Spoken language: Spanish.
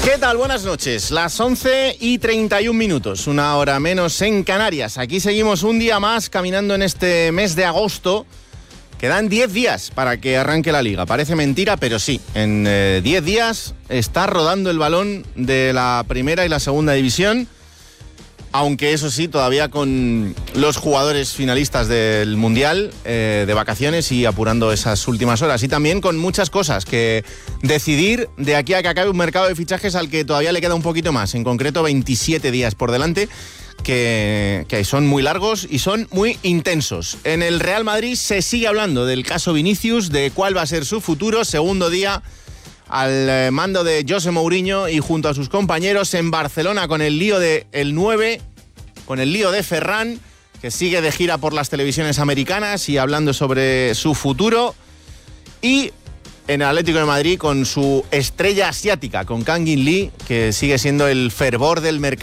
¿Qué tal? Buenas noches. Las 11:31, una hora menos en Canarias. Aquí seguimos un día más caminando en este mes de agosto. Quedan 10 días para que arranque la Liga. Parece mentira, pero sí. En 10 días está rodando el balón de la primera y la segunda división. Aunque eso sí, todavía con los jugadores finalistas del Mundial de vacaciones y apurando esas últimas horas. Y también con muchas cosas que decidir de aquí a que acabe un mercado de fichajes al que todavía le queda un poquito más. En concreto, 27 días por delante, que son muy largos y son muy intensos. En el Real Madrid se sigue hablando del caso Vinicius, de cuál va a ser su futuro. Segundo día al mando de José Mourinho y junto a sus compañeros en Barcelona con el lío de el 9, con el lío de Ferran, que sigue de gira por las televisiones americanas y hablando sobre su futuro. Y en el Atlético de Madrid con su estrella asiática, con Kang In Lee, que sigue siendo el fervor del mercado.